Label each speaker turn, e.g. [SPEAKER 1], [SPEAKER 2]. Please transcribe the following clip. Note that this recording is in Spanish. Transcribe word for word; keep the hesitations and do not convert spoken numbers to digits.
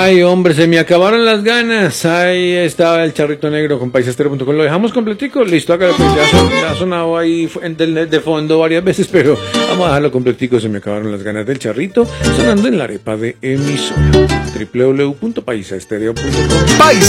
[SPEAKER 1] Ay, hombre, se me acabaron las ganas. Ahí estaba el charrito negro con paisastero punto com. Lo dejamos completico. Listo, acá pues, ya, son, ya ha sonado ahí en del, de fondo varias veces, pero vamos a dejarlo completico. Se me acabaron las ganas del charrito. Sonando en la arepa de emisora. doble u doble u doble u punto paisastero punto com.